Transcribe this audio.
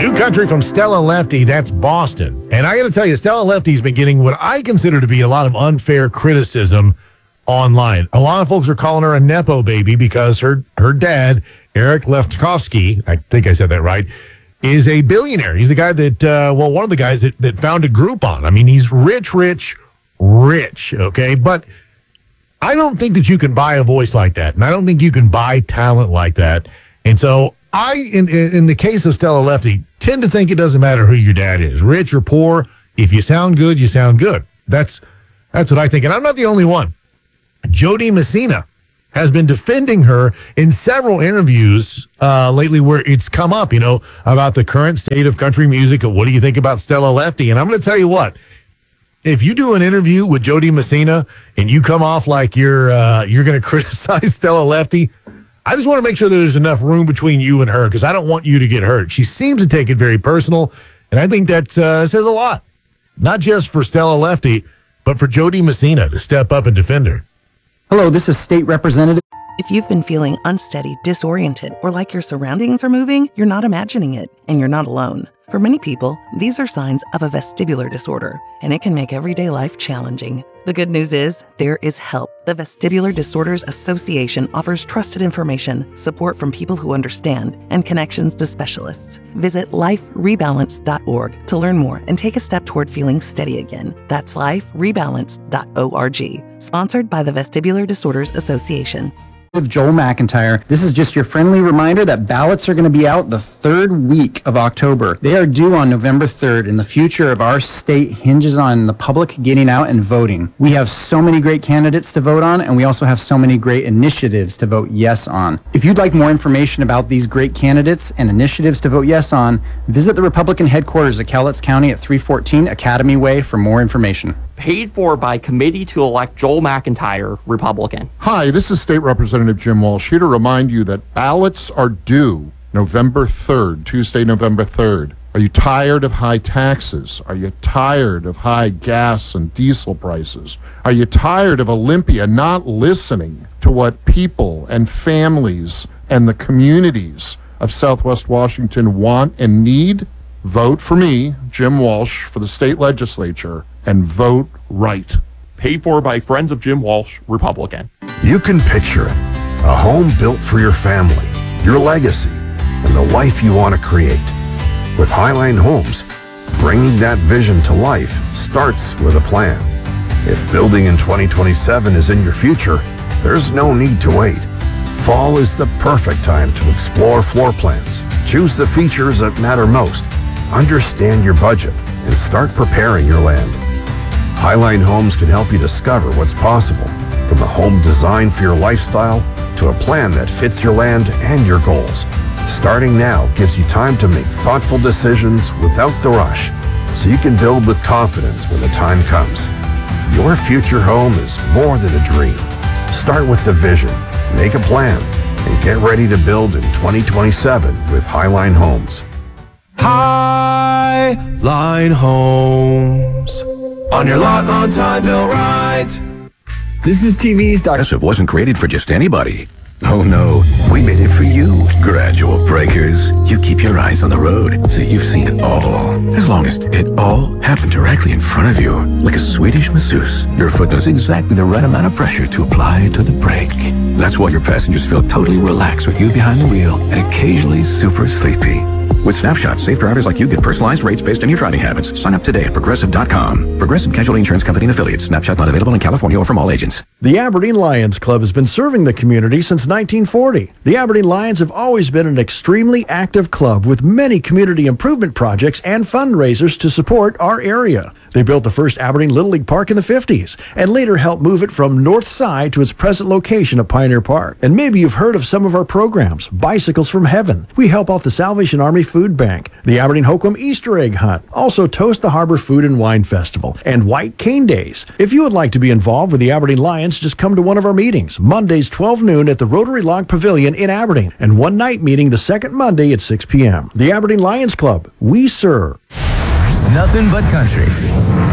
New country from Stella Lefty, that's Boston. And I got to tell you, Stella Lefty's been getting what I consider to be a lot of unfair criticism online. A lot of folks are calling her a Nepo baby because her dad, Eric Lefkowski, I think I said that right, is a billionaire. He's the guy that, one of the guys that founded Groupon. I mean, he's rich, okay? But I don't think that you can buy a voice like that, and I don't think you can buy talent like that. And so in the case of Stella Lefty, tend to think it doesn't matter who your dad is, rich or poor. If you sound good, you sound good. That's what I think. And I'm not the only one. Jody Messina has been defending her in several interviews lately where it's come up, about the current state of country music. What do you think about Stella Lefty? And I'm going to tell you what, if you do an interview with Jody Messina and you come off like you're going to criticize Stella Lefty, I just want to make sure that there's enough room between you and her because I don't want you to get hurt. She seems to take it very personal, and I think that says a lot, not just for Stella Lefty, but for Jody Messina to step up and defend her. Hello, this is State Representative. If you've been feeling unsteady, disoriented, or like your surroundings are moving, you're not imagining it, and you're not alone. For many people, these are signs of a vestibular disorder, and it can make everyday life challenging. The good news is, there is help. The Vestibular Disorders Association offers trusted information, support from people who understand, and connections to specialists. Visit liferebalance.org to learn more and take a step toward feeling steady again. That's liferebalance.org. Sponsored by the Vestibular Disorders Association. Joel McIntyre. This is just your friendly reminder that ballots are going to be out the third week of October. They are due on November 3rd, and the future of our state hinges on the public getting out and voting. We have so many great candidates to vote on, and we also have so many great initiatives to vote yes on. If you'd like more information about these great candidates and initiatives to vote yes on, visit the Republican headquarters at Cowlitz County at 314 Academy Way for more information. Paid for by Committee to Elect Joel McIntyre, Republican. Hi, this is State Representative Jim Walsh here to remind you that ballots are due November 3rd, Tuesday, November 3rd. Are you tired of high taxes? Are you tired of high gas and diesel prices? Are you tired of Olympia not listening to what people and families and the communities of Southwest Washington want and need? Vote for me, Jim Walsh, for the state legislature, and vote right. Paid for by Friends of Jim Walsh, Republican. You can picture it. A home built for your family, your legacy, and the life you want to create. With Highline Homes, bringing that vision to life starts with a plan. If building in 2027 is in your future, there's no need to wait. Fall is the perfect time to explore floor plans, choose the features that matter most, understand your budget, and start preparing your land. Highline Homes can help you discover what's possible, from a home designed for your lifestyle to a plan that fits your land and your goals. Starting now gives you time to make thoughtful decisions without the rush, so you can build with confidence when the time comes. Your future home is more than a dream. Start with the vision, make a plan, and get ready to build in 2027 with Highline Homes. Highline Homes. On your lot, on time, built right. This is TV's Progressive wasn't created for just anybody. Oh no, we made it for you. Gradual breakers. You keep your eyes on the road, so you've seen it all. As long as it all happened directly in front of you, like a Swedish masseuse, your foot knows exactly the right amount of pressure to apply to the brake. That's why your passengers feel totally relaxed with you behind the wheel and occasionally super sleepy. With Snapshot, safe drivers like you get personalized rates based on your driving habits. Sign up today at Progressive.com. Progressive Casualty Insurance Company and Affiliates. Snapshot not available in California or from all agents. The Aberdeen Lions Club has been serving the community since 1940. The Aberdeen Lions have always been an extremely active club with many community improvement projects and fundraisers to support our area. They built the first Aberdeen Little League Park in the 50s and later helped move it from North Side to its present location at Pioneer Park. And maybe you've heard of some of our programs. Bicycles from Heaven. We help out the Salvation Army Food Bank, the Aberdeen Hoquiam Easter Egg Hunt, also Toast the Harbor Food and Wine Festival, and White Cane Days. If you would like to be involved with the Aberdeen Lions, just come to one of our meetings, Mondays 12 noon at the Rotary Log Pavilion in Aberdeen, and one night meeting the second Monday at 6 p.m. The Aberdeen Lions Club. We serve. Nothing but country.